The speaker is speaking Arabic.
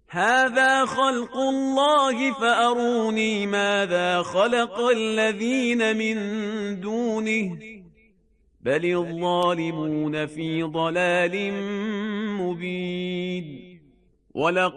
هذا خلق الله فأروني ماذا خلق الذين من دونه بل الظالمون في ضلال مبين. ولقد